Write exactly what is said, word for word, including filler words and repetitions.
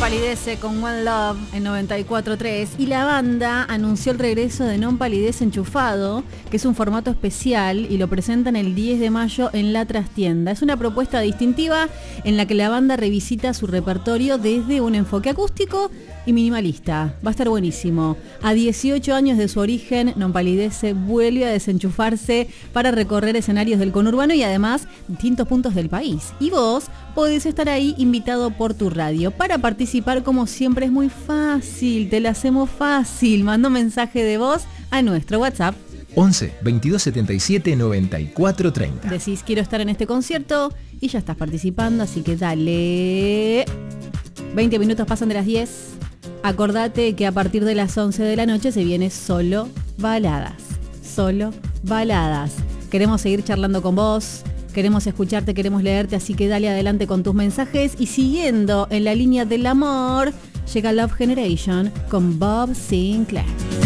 Palidece con One Love en noventa y cuatro punto tres y la banda anunció el regreso de Non Palidece Enchufado, que es un formato especial y lo presentan el diez de mayo en La Trastienda. Es una propuesta distintiva en la que la banda revisita su repertorio desde un enfoque acústico y minimalista. Va a estar buenísimo. A dieciocho años de su origen, Non Palidece vuelve a desenchufarse para recorrer escenarios del conurbano y además distintos puntos del país. Y vos podés estar ahí invitado por tu radio. Para participar, como siempre, es muy fácil, te la hacemos fácil. Manda un mensaje de voz a nuestro WhatsApp once, veintidós setenta y siete, noventa y cuatro treinta. Decís quiero estar en este concierto y ya estás participando, así que dale. veinte minutos pasan de las diez. Acordate que a partir de las once de la noche se viene Solo Baladas. Solo Baladas. Queremos seguir charlando con vos, queremos escucharte, queremos leerte, así que dale adelante con tus mensajes. Y siguiendo en la línea del amor, llega Love Generation con Bob Sinclair.